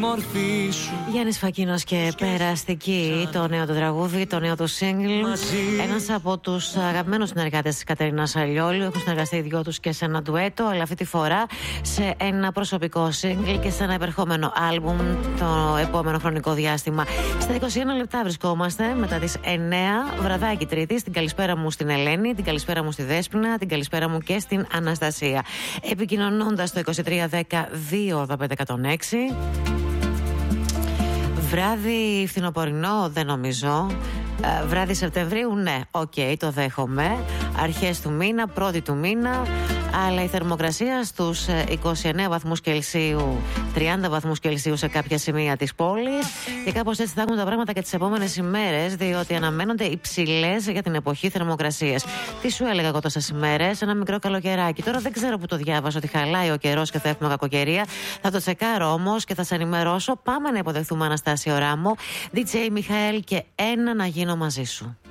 μορφή σου. Γιάννης Φακίνος και Περαστική, το νέο του τραγούδι, το νέο του single. Ένας από τους αγαπημένους συνεργάτες της Κατερίνας Αλλιόλου. Έχουν συνεργαστεί οι δυο τους και σε ένα ντουέτο, αλλά αυτή τη φορά σε ένα προσωπικό single και σε ένα επερχόμενο άλμπουμ το επόμενο χρονικό διάστημα. Στα 21 λεπτά βρισκόμαστε μετά τις 9, βραδάκι Τρίτης. Την καλησπέρα μου στην Ελένη, την καλησπέρα μου στη Δέσποινα, την καλησπέρα μου και στην Αναστασία. Επικοινωνώντας το 2310-285-106. Βράδυ φθινοπορεινό δεν νομίζω. Βράδυ Σεπτεμβρίου ναι, το δέχομαι. Αρχές του μήνα, πρώτη του μήνα. Αλλά η θερμοκρασία στους 29 βαθμούς Κελσίου, 30 βαθμούς Κελσίου σε κάποια σημεία της πόλης. Και κάπως έτσι θα έχουν τα πράγματα και τις επόμενες ημέρες, διότι αναμένονται υψηλές για την εποχή θερμοκρασίας. Τι σου έλεγα εγώ τόσες ημέρες, ένα μικρό καλοκαιράκι. Τώρα δεν ξέρω που το διάβασα, ότι χαλάει ο καιρός και θα έχουμε κακοκαιρία. Θα το τσεκάρω όμως και θα σε ενημερώσω. Πάμε να υποδεχθούμε Αναστάσιο Ράμο, DJ Μιχαέλ και ένα να γίνω μαζί σου.